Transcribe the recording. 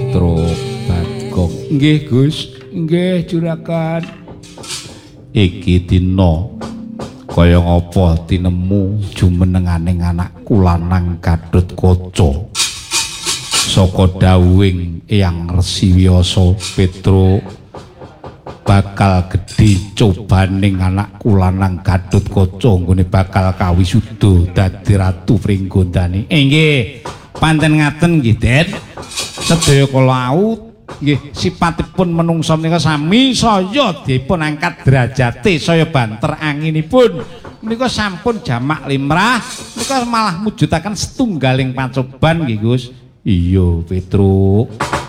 Petruk Bagong. Nggih Gus, nggih Juragan. Iki dina kaya ngapa tinemu jumenenganing anakku lanang Gatotkaca saka dawuhing Eyang Resi Wyasa. Petruk bakal gedhe cobaning anakku lanang Gatotkaca nggone bakal kawisuda dadi ratu Pringgondani. Nggih, pancen ngaten nggih, Den. Sedaya kala au nggih sipatipun menungsa menika sami saya dipun angkat derajate saya banter anginipun menika sampun jamak limrah menika malah mujudaken setunggaling pacoban nggih Gus. Iya Petruk.